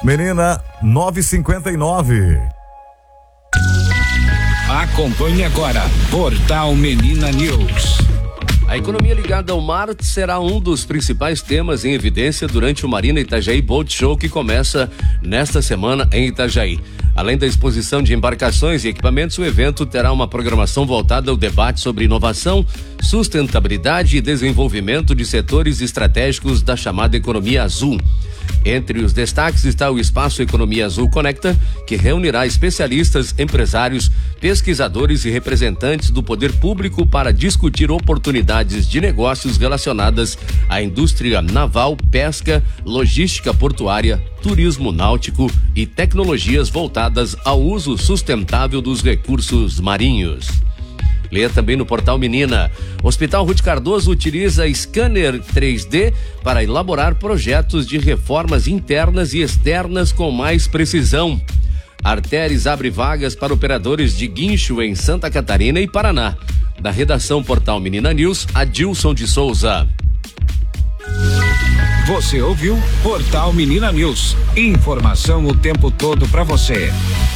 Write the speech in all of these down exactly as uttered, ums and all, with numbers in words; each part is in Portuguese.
Menina, nove e cinquenta e nove. Acompanhe agora, Portal Menina News. A economia ligada ao mar será um dos principais temas em evidência durante o Marina Itajaí Boat Show, que começa nesta semana em Itajaí. Além da exposição de embarcações e equipamentos, o evento terá uma programação voltada ao debate sobre inovação, sustentabilidade e desenvolvimento de setores estratégicos da chamada economia azul. Entre os destaques está o Espaço Economia Azul Conecta, que reunirá especialistas, empresários, pesquisadores e representantes do poder público para discutir oportunidades de negócios relacionadas à indústria naval, pesca, logística portuária, turismo náutico e tecnologias voltadas ao uso sustentável dos recursos marinhos. Leia também no Portal Menina. Hospital Ruth Cardoso utiliza scanner três D para elaborar projetos de reformas internas e externas com mais precisão. Arteres abre vagas para operadores de guincho em Santa Catarina e Paraná. Da redação Portal Menina News, Adilson de Souza. Você ouviu Portal Menina News. Informação o tempo todo para você.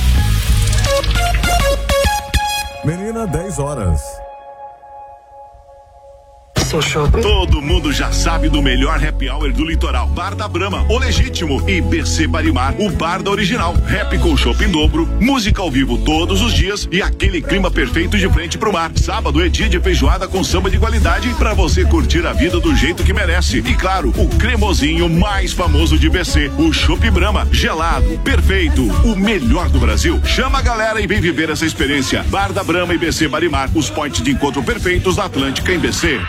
Menina, dez horas. Todo mundo já sabe do melhor happy hour do litoral. Bar da Brama, o legítimo, e B C Barimar, o bar da original. Happy com chopp em dobro, música ao vivo todos os dias e aquele clima perfeito de frente pro mar. Sábado é dia de feijoada com samba de qualidade pra você curtir a vida do jeito que merece. E claro, o cremosinho mais famoso de B C, o chopp Brahma, gelado, perfeito, o melhor do Brasil. Chama a galera e vem viver essa experiência. Bar da Brama e B C Barimar, os pontos de encontro perfeitos da Atlântica em B C.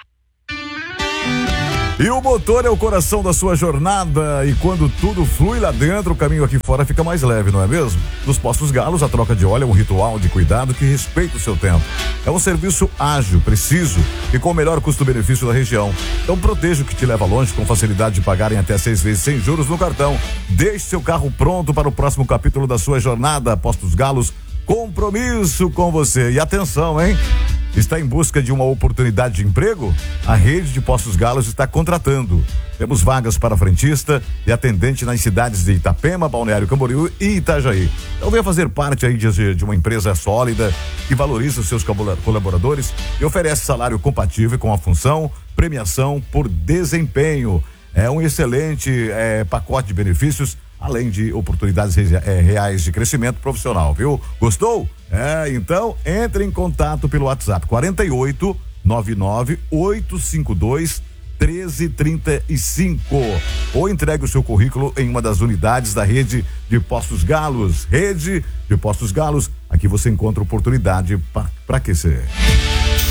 E o motor é o coração da sua jornada, e quando tudo flui lá dentro, o caminho aqui fora fica mais leve, não é mesmo? Nos Postos Galos, a troca de óleo é um ritual de cuidado que respeita o seu tempo. É um serviço ágil, preciso e com o melhor custo-benefício da região. Então proteja o que te leva longe com facilidade de pagar em até seis vezes sem juros no cartão. Deixe seu carro pronto para o próximo capítulo da sua jornada. Postos Galos, compromisso com você. E atenção, hein? Está em busca de uma oportunidade de emprego? A rede de Postos Galos está contratando. Temos vagas para frentista e atendente nas cidades de Itapema, Balneário Camboriú e Itajaí. Então venha fazer parte aí de, de uma empresa sólida que valoriza os seus colaboradores e oferece salário compatível com a função, premiação por desempenho. É um excelente é, pacote de benefícios, além de oportunidades reais de crescimento profissional, viu? Gostou? É, então entre em contato pelo WhatsApp quarenta e oito, nove nove oito cinco dois, treze trinta e cinco ou entregue o seu currículo em uma das unidades da rede de Postos Galos. Rede de Postos Galos, aqui você encontra oportunidade para aquecer.